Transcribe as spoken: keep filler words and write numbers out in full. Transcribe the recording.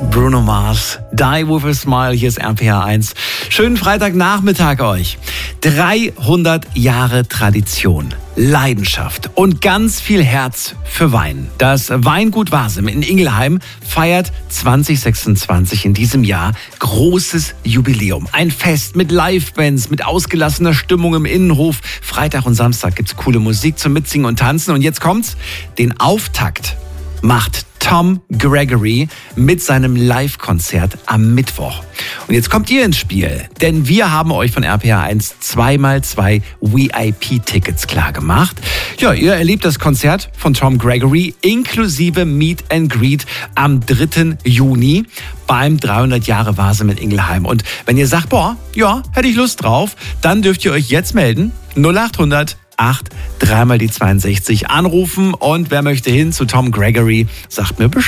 Bruno Mars, Die With A Smile, hier ist R P R eins. Schönen Freitagnachmittag euch. dreihundert Jahre Tradition, Leidenschaft und ganz viel Herz für Wein. Das Weingut Wasem in Ingelheim feiert zwanzig sechsundzwanzig in diesem Jahr großes Jubiläum. Ein Fest mit Livebands, mit ausgelassener Stimmung im Innenhof. Freitag und Samstag gibt's coole Musik zum Mitsingen und Tanzen. Und jetzt kommt's, den Auftakt macht Tom Gregory mit seinem Live-Konzert am Mittwoch. Und jetzt kommt ihr ins Spiel, denn wir haben euch von R P R eins zwei mal zwei V I P-Tickets klargemacht. Ja, ihr erlebt das Konzert von Tom Gregory inklusive Meet and Greet am dritten Juni beim dreihundert Jahre Wasem in Ingelheim. Und wenn ihr sagt, boah, ja, hätte ich Lust drauf, dann dürft ihr euch jetzt melden. null acht hundert acht, dreimal die zweiundsechzig anrufen. Und wer möchte hin zu Tom Gregory, sagt mir Bescheid.